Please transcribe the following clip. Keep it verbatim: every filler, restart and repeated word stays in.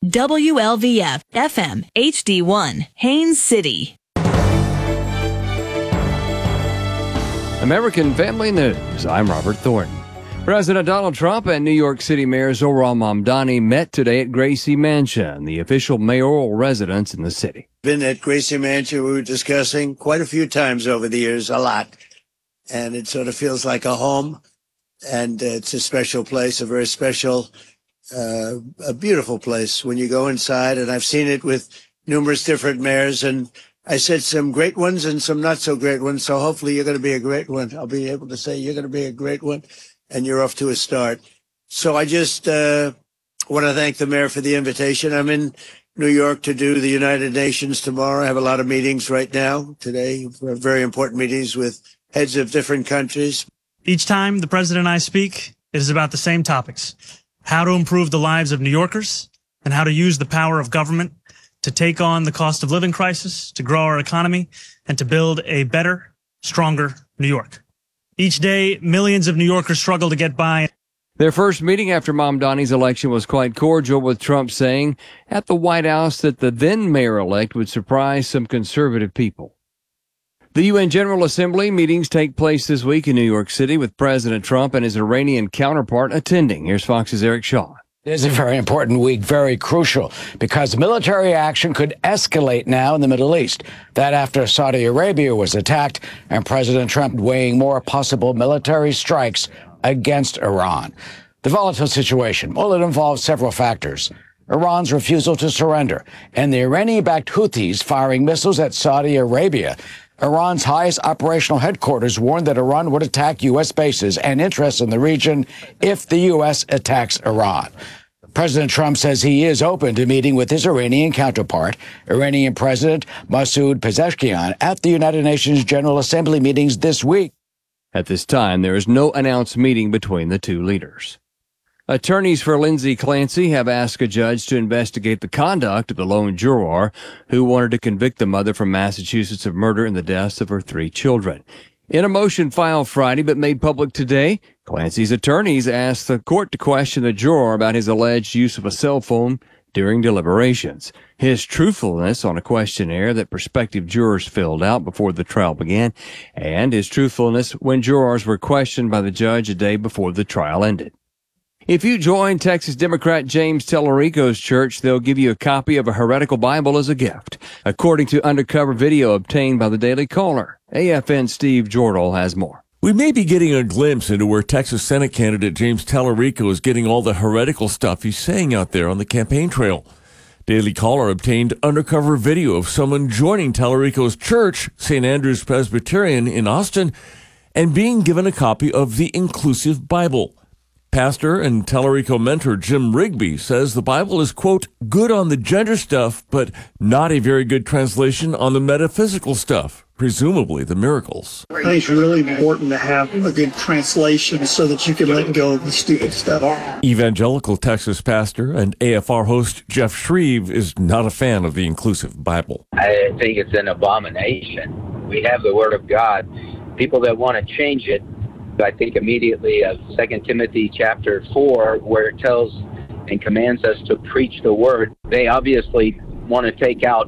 W L V F F M H D one, Haines City. American Family News. I'm Robert Thornton. President Donald Trump and New York City Mayor Zohran Mamdani met today at Gracie Mansion, the official mayoral residence in the city. Been at Gracie Mansion, we were discussing quite a few times over the years, a lot. And it sort of feels like a home. And it's a special place, a very special, uh, a beautiful place when you go inside. And I've seen it with numerous different mayors. And I said some great ones and some not so great ones. So hopefully you're going to be a great one. I'll be able to say you're going to be a great one. And you're off to a start. So I just uh, want to thank the mayor for the invitation. I'm in New York to do the United Nations tomorrow. I have a lot of meetings right now today, very important meetings with heads of different countries. Each time the president and I speak, it is about the same topics: how to improve the lives of New Yorkers and how to use the power of government to take on the cost of living crisis, to grow our economy, and to build a better, stronger New York. Each day, millions of New Yorkers struggle to get by. Their first meeting after Mamdani's election was quite cordial, with Trump saying at the White House that the then mayor-elect would surprise some conservative people. The U N General Assembly meetings take place this week in New York City, with President Trump and his Iranian counterpart attending. Here's Fox's Eric Shaw. It is a very important week, very crucial, because military action could escalate now in the Middle East. That after Saudi Arabia was attacked and President Trump weighing more possible military strikes against Iran. The volatile situation, well, it involves several factors: Iran's refusal to surrender and the Iranian-backed Houthis firing missiles at Saudi Arabia. Iran's highest operational headquarters warned that Iran would attack U S bases and interests in the region if the U S attacks Iran. President Trump says he is open to meeting with his Iranian counterpart, Iranian President Masoud Pezeshkian, at the United Nations General Assembly meetings this week. At this time, there is no announced meeting between the two leaders. Attorneys for Lindsay Clancy have asked a judge to investigate the conduct of the lone juror who wanted to convict the mother from Massachusetts of murder in the deaths of her three children. In a motion filed Friday but made public today, Clancy's attorneys asked the court to question the juror about his alleged use of a cell phone during deliberations, his truthfulness on a questionnaire that prospective jurors filled out before the trial began, and his truthfulness when jurors were questioned by the judge a day before the trial ended. If you join Texas Democrat James Tallarico's church, they'll give you a copy of a heretical Bible as a gift, according to undercover video obtained by the Daily Caller. A F N's Steve Jordal has more. We may be getting a glimpse into where Texas Senate candidate James Tallarico is getting all the heretical stuff he's saying out there on the campaign trail. Daily Caller obtained undercover video of someone joining Tallarico's church, Saint Andrew's Presbyterian in Austin, and being given a copy of the Inclusive Bible. Pastor and Tallarico mentor Jim Rigby says the Bible is, quote, good on the gender stuff, but not a very good translation on the metaphysical stuff, presumably the miracles. I think it's really important to have a good translation so that you can let go of the stupid stuff. Evangelical Texas pastor and A F R host Jeff Shreve is not a fan of the Inclusive Bible. I think it's an abomination. We have the Word of God. People that want to change it, I think immediately of Second Timothy chapter four, where it tells and commands us to preach the word. They obviously want to take out